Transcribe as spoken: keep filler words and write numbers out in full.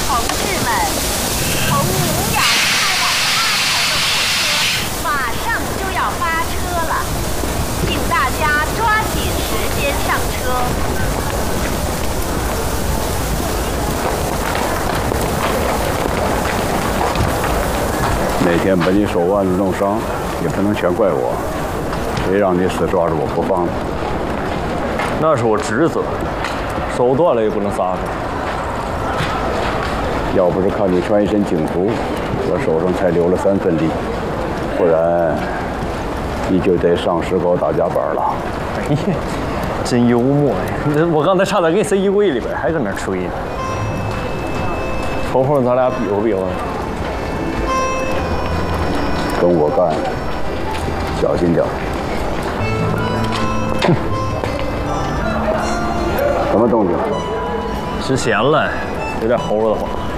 同志们，从宁阳开往阿城的火车马上就要发车了，请大家抓紧时间上车。 那天把你手腕子弄伤，也不能全怪我，谁让你死抓着我不放？ 那是我职责，手断了也不能撒手。 要不是看你穿一身警服，我手上才留了三分力，不然你就得上石膏打夹板了。 哎呀，真幽默呀！我刚才差点给你塞衣柜里边，还搁那吹呢。瞅瞅咱俩比划比划。 跟我干，小心点。哼，什么动静？ 吃咸了，有点齁的慌。